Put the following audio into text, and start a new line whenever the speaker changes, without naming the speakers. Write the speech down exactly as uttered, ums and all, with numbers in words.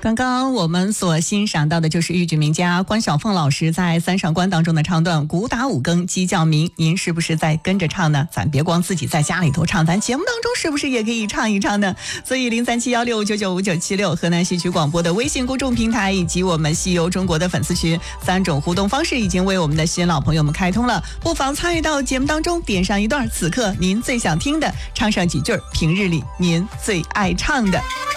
刚刚我们所欣赏到的就是豫剧名家关晓凤老师在三上关当中的唱段，鼓打五更鸡叫鸣，您是不是在跟着唱呢？咱别光自己在家里头唱，咱节目当中是不是也可以唱一唱呢？所以零三七幺六九九五九七六河南戏曲广播的微信公众平台以及我们戏游中国的粉丝群，三种互动方式已经为我们的新老朋友们开通了，不妨参与到节目当中，点上一段此刻您最想听的，唱上几句平日里您最爱唱的。